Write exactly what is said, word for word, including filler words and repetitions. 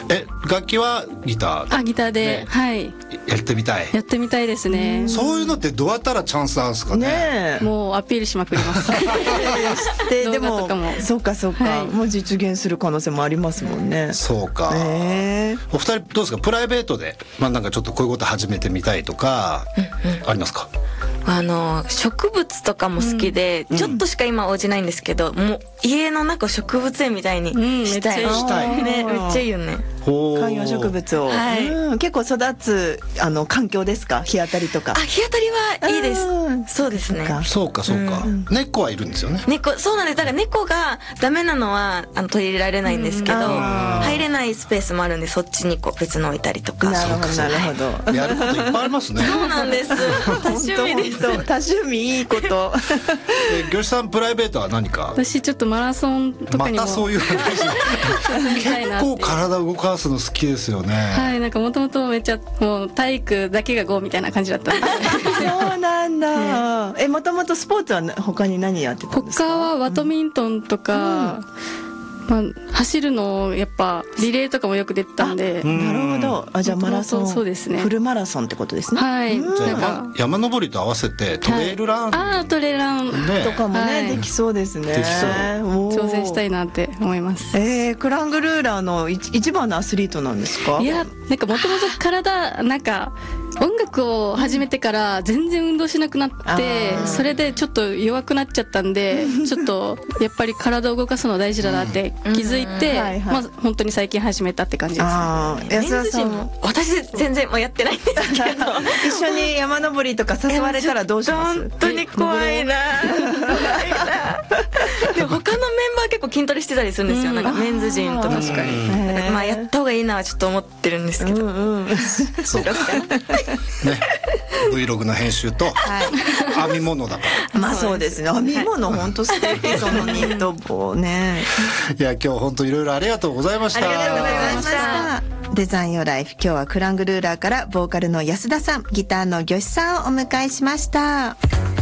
え楽器はギター？ あギターで、ね、はいやってみたい。 やってみたいですね。 そういうのってどうやったらチャンスあるんですかね。 ねもうアピールしまくります。 ででもそうかそうか、はい、もう実現する可能性もありますもんね。 そうか、えー、お二人どうですか、プライベートで、まあ、なんかちょっとこういうこと始めてみたいとか、うんうん、ありますか？ あの植物とかも好きで、うん、ちょっとしか今応じないんですけど、うん、もう家の中植物園みたいにしたい、うん、したいね、めっちゃいいよね。 観葉植物を、はい、うん、結構育つあの環境ですか？日当たりとか。 あ、日当たりはいいです。そうですね。 そうかそうか、うん、猫はいるんですよね。 猫、そうなんです。だから猫がダメなのはあの取り入れられないんですけど、うん、入れないスペースもあるんで、そっちにこう別の置いたりとか。 なるほどなるほど。 やることいっぱいありますね。 そうなんです。多趣味です。 多趣味いいこと。 え、魚種さんプライベートは何か？ 私ちょっとマラソンとかにも。 またそういう話。結構体動かすの好きですよね。 はい、なんかもともとめっちゃもう体育だけがゴーみたいな感じだったんで。 そうなんだ。ね、え、もともとスポーツは他に何やってたんですか？ 他はバドミントンとか。うんまあ、走るのやっぱリレーとかもよく出てたんで。 なるほど。あ、じゃあマラソン、 そうですね、 フルマラソンってことですね。 はい。 じゃあ山、山登りと合わせてトレイルラン、 はい、あトレイルラン、 ね、とかもね、はい、できそうですね。 できそう。 挑戦したいなって思います。 えー、クラングルーラーの一番のアスリートなんですか？ いや、なんかもともと体なんか音楽を始めてから全然運動しなくなって、それでちょっと弱くなっちゃったんで、ちょっとやっぱり体を動かすの大事だなって気づいて、はいはい、まあ本当に最近始めたって感じですね。 安田さんも私全然もうやってないんですけど一緒に山登りとか誘われたらどうします？ 本当に怖いな。でも他のメンバー結構筋トレしてたりするんですよ、うん、なんかメンズ陣とか。確かに、まあやった方がいいなはちょっと思ってるんですけど、うんうん、 そうかね、Vlog の編集と編み物だから。 まあそうですね、編み物本当素敵。そのニット帽ね。 いや今日本当いろいろありがとうございました。 ありがとうございました。デザインヨーライフ、今日はクラングルーラーからボーカルの安田さん、ギターの魚種さんをお迎えしました。